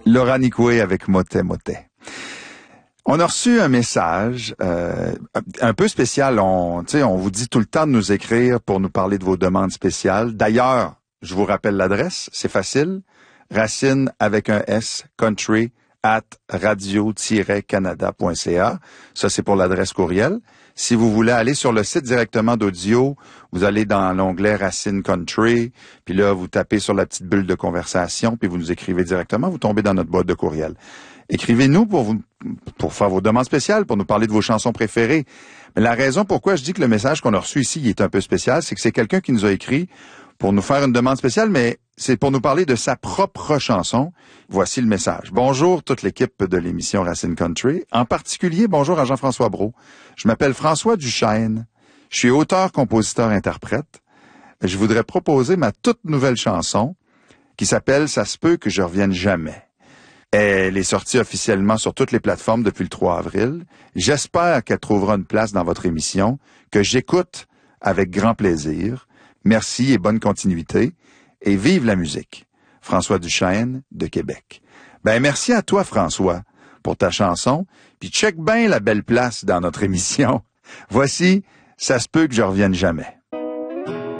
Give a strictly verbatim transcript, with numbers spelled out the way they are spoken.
Laura Nicoué avec Motet Motet. On a reçu un message euh, un peu spécial. On, tu sais, on vous dit tout le temps de nous écrire pour nous parler de vos demandes spéciales. D'ailleurs, je vous rappelle l'adresse, c'est facile. Racine avec un S, country at radio tiret canada point c a. Ça, c'est pour l'adresse courriel. Si vous voulez aller sur le site directement d'Audio, vous allez dans l'onglet Racine Country, puis là, vous tapez sur la petite bulle de conversation, puis vous nous écrivez directement, vous tombez dans notre boîte de courriel. Écrivez-nous pour vous, pour faire vos demandes spéciales, pour nous parler de vos chansons préférées. Mais la raison pourquoi je dis que le message qu'on a reçu ici il est un peu spécial, c'est que c'est quelqu'un qui nous a écrit pour nous faire une demande spéciale, mais c'est pour nous parler de sa propre chanson. Voici le message. Bonjour toute l'équipe de l'émission Racine Country. En particulier, bonjour à Jean-François Brault. Je m'appelle François Duchesne. Je suis auteur, compositeur, interprète. Je voudrais proposer ma toute nouvelle chanson qui s'appelle « Ça se peut que je revienne jamais ». Elle est sortie officiellement sur toutes les plateformes depuis le trois avril. J'espère qu'elle trouvera une place dans votre émission, que j'écoute avec grand plaisir. Merci et bonne continuité. Et vive la musique. François Duchesne, de Québec. Ben, merci à toi, François, pour ta chanson. Puis check bien la belle place dans notre émission. Voici « Ça se peut que je revienne jamais ».